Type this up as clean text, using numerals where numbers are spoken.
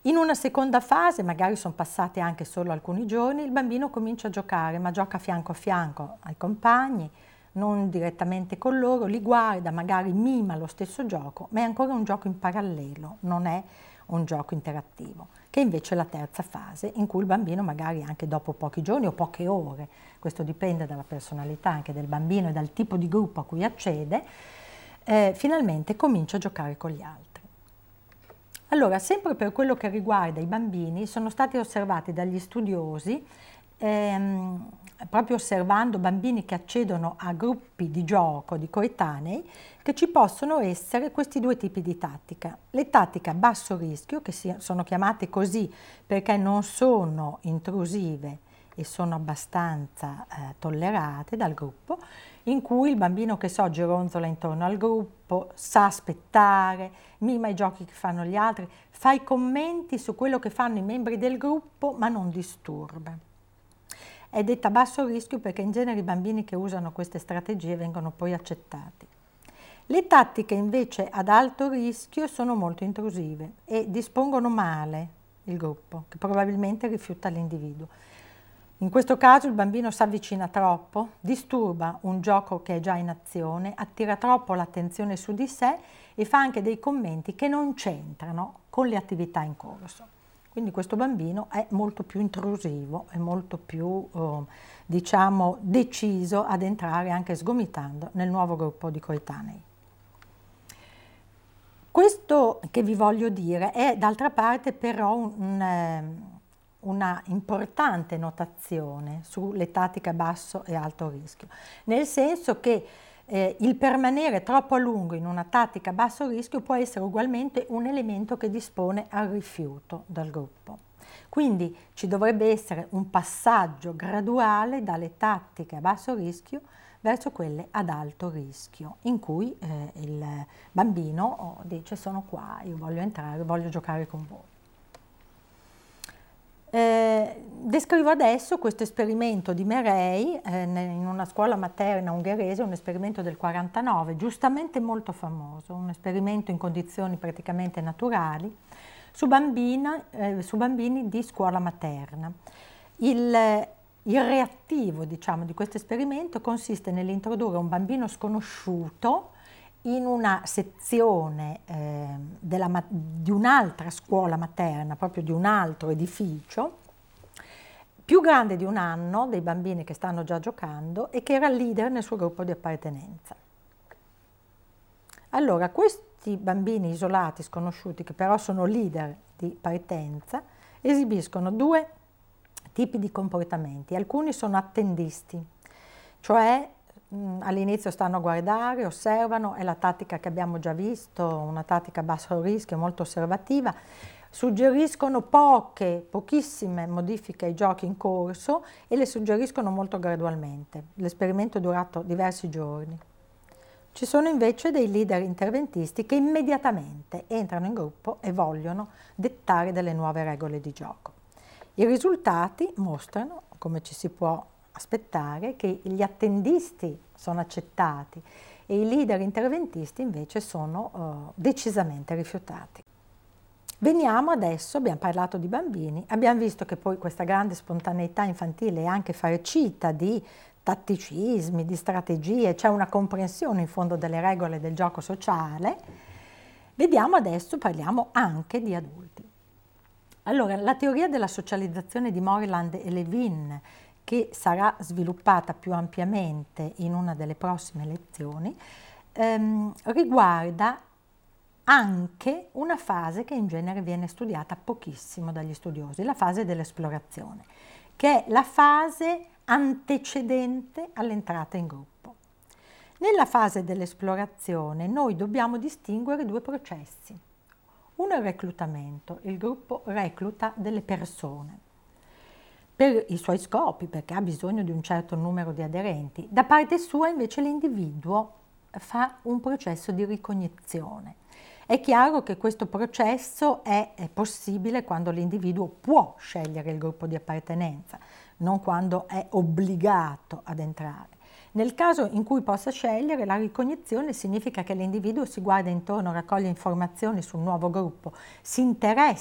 In una seconda fase, magari sono passati anche solo alcuni giorni, il bambino comincia a giocare, ma gioca fianco a fianco ai compagni, non direttamente con loro, li guarda, magari mima lo stesso gioco, ma è ancora un gioco in parallelo, non è un gioco interattivo, che invece è la terza fase, in cui il bambino magari anche dopo pochi giorni o poche ore, questo dipende dalla personalità anche del bambino e dal tipo di gruppo a cui accede, finalmente comincia a giocare con gli altri. Allora, sempre per quello che riguarda i bambini, sono stati osservati dagli studiosi, proprio osservando bambini che accedono a gruppi di gioco di coetanei, che ci possono essere questi due tipi di tattica. Le tattiche a basso rischio, che sono chiamate così perché non sono intrusive e sono abbastanza tollerate dal gruppo, in cui il bambino, che so, gironzola intorno al gruppo, sa aspettare, mima i giochi che fanno gli altri, fa i commenti su quello che fanno i membri del gruppo, ma non disturba. È detta basso rischio perché in genere i bambini che usano queste strategie vengono poi accettati. Le tattiche invece ad alto rischio sono molto intrusive e dispongono male il gruppo, che probabilmente rifiuta l'individuo. In questo caso il bambino si avvicina troppo, disturba un gioco che è già in azione, attira troppo l'attenzione su di sé e fa anche dei commenti che non c'entrano con le attività in corso. Quindi questo bambino è molto più intrusivo, è molto più, diciamo, deciso ad entrare anche sgomitando nel nuovo gruppo di coetanei. Questo che vi voglio dire è d'altra parte però una importante notazione sulle tattiche a basso e alto rischio, nel senso che il permanere troppo a lungo in una tattica a basso rischio può essere ugualmente un elemento che dispone al rifiuto dal gruppo. Quindi ci dovrebbe essere un passaggio graduale dalle tattiche a basso rischio verso quelle ad alto rischio, in cui il bambino dice: sono qua, io voglio entrare, voglio giocare con voi. Descrivo adesso questo esperimento di Merey in una scuola materna ungherese, un esperimento del 49, giustamente molto famoso, un esperimento in condizioni praticamente naturali su bambini di scuola materna. Il reattivo, diciamo, di questo esperimento consiste nell'introdurre un bambino sconosciuto in una sezione di un'altra scuola materna, proprio di un altro edificio, più grande di un anno, dei bambini che stanno già giocando e che era leader nel suo gruppo di appartenenza. Allora, questi bambini isolati, sconosciuti, che però sono leader di partenza, esibiscono due tipi di comportamenti. Alcuni sono attendisti, cioè all'inizio stanno a guardare, osservano, è la tattica che abbiamo già visto, una tattica a basso rischio, molto osservativa, suggeriscono pochissime modifiche ai giochi in corso e le suggeriscono molto gradualmente. L'esperimento è durato diversi giorni. Ci sono invece dei leader interventisti che immediatamente entrano in gruppo e vogliono dettare delle nuove regole di gioco. I risultati mostrano, come ci si può aspettare, che gli attendisti sono accettati e i leader interventisti invece sono decisamente rifiutati. Veniamo adesso, abbiamo parlato di bambini, abbiamo visto che poi questa grande spontaneità infantile è anche farcita di tatticismi, di strategie, c'è una comprensione in fondo delle regole del gioco sociale. Vediamo adesso, parliamo anche di adulti. Allora, la teoria della socializzazione di Moreland e Levin, che sarà sviluppata più ampiamente in una delle prossime lezioni, riguarda anche una fase che in genere viene studiata pochissimo dagli studiosi, la fase dell'esplorazione, che è la fase antecedente all'entrata in gruppo. Nella fase dell'esplorazione noi dobbiamo distinguere due processi. Uno è il reclutamento, il gruppo recluta delle persone per i suoi scopi, perché ha bisogno di un certo numero di aderenti. Da parte sua invece l'individuo fa un processo di ricognizione. È chiaro che questo processo è possibile quando l'individuo può scegliere il gruppo di appartenenza, non quando è obbligato ad entrare. Nel caso in cui possa scegliere, la ricognizione significa che l'individuo si guarda intorno, raccoglie informazioni sul nuovo gruppo, si interessa